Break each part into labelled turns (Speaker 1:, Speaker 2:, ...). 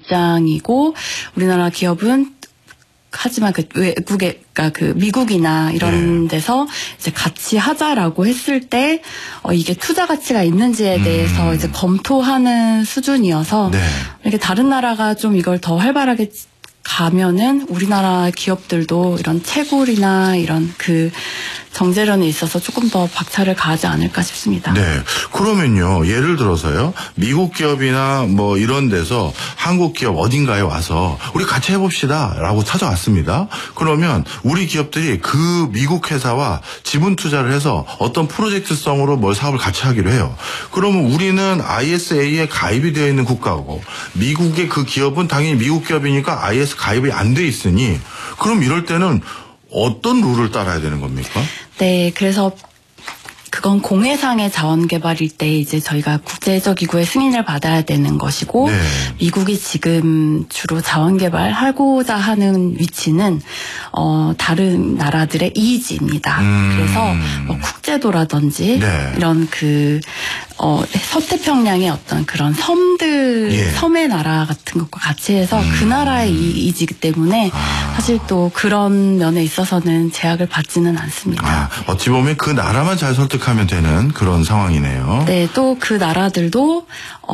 Speaker 1: 입장이고 우리나라 기업은 하지만 그 외국에, 그러니까 그 미국이나 이런 데서 이제 같이 하자라고 했을 때 이게 투자 가치가 있는지에 대해서 이제 검토하는 수준이어서 이렇게 다른 나라가 좀 이걸 더 활발하게 가면은 우리나라 기업들도 이런 채굴이나 이런 그 정제련에 있어서 조금 더 박차를 가하지 않을까 싶습니다.
Speaker 2: 네. 그러면요. 예를 들어서요. 미국 기업이나 뭐 이런 데서 한국 기업 어딘가에 와서 우리 같이 해봅시다 라고 찾아왔습니다. 그러면 우리 기업들이 그 미국 회사와 지분 투자를 해서 어떤 프로젝트성으로 뭘 사업을 같이 하기로 해요. 그러면 우리는 ISA에 가입이 되어 있는 국가고 미국의 그 기업은 당연히 미국 기업이니까 IS 가입이 안 돼 있으니 그럼 이럴 때는 어떤 룰을 따라야 되는 겁니까?
Speaker 1: 네, 그래서 그건 공해상의 자원 개발일 때 이제 저희가 국제적 기구의 승인을 받아야 되는 것이고 미국이 지금 주로 자원 개발하고자 하는 위치는 다른 나라들의 이지입니다. 그래서 뭐 국제도라든지 이런 그 서태평양의 어떤 그런 섬들, 섬의 나라 같은 것과 같이 해서 그 나라의 이익이기 때문에 사실 또 그런 면에 있어서는 제약을 받지는 않습니다.
Speaker 2: 어찌 보면 그 나라만 잘 설득하면 되는 그런 상황이네요.
Speaker 1: 네, 또 그 나라들도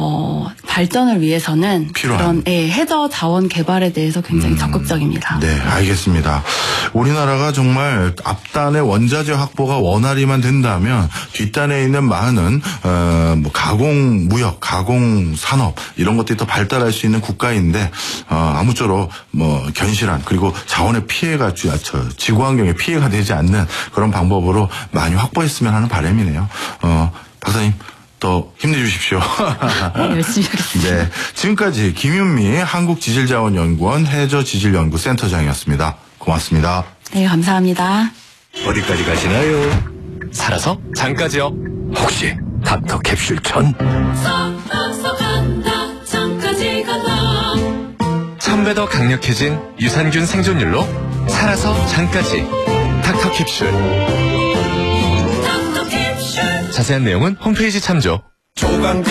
Speaker 1: 발전을 위해서는
Speaker 2: 필요한.
Speaker 1: 그런 해저 자원 개발에 대해서 굉장히 적극적입니다.
Speaker 2: 네, 알겠습니다. 우리나라가 정말 앞단의 원자재 확보가 원활히만 된다면 뒷단에 있는 많은 뭐 가공 무역, 가공 산업 이런 것들이 더 발달할 수 있는 국가인데 아무쪼록 뭐 견실한 그리고 자원의 피해가 지구 환경에 피해가 되지 않는 그런 방법으로 많이 확보했으면 하는 바람이네요. 박사님 더 힘내주십시오.
Speaker 1: 열심히 하겠습니다.
Speaker 2: 네, 지금까지 김윤미 한국지질자원연구원 해저지질연구센터장이었습니다. 고맙습니다.
Speaker 1: 네, 감사합니다.
Speaker 3: 어디까지 가시나요? 살아서 장까지요. 혹시 닥터 캡슐 천?
Speaker 4: 살아서 간다 장까지 간다.
Speaker 3: 1000배 더 강력해진 유산균 생존율로 살아서 장까지 닥터 캡슐.
Speaker 4: 닥터 캡슐.
Speaker 3: 자세한 내용은 홈페이지 참조.
Speaker 5: 조광